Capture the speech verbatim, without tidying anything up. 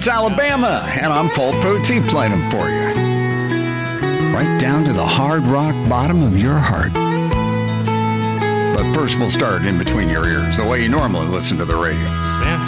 It's Alabama, and I'm Paul Poteet playing them for you. Right down to the hard rock bottom of your heart. But first, we'll start in between your ears, the way you normally listen to the radio.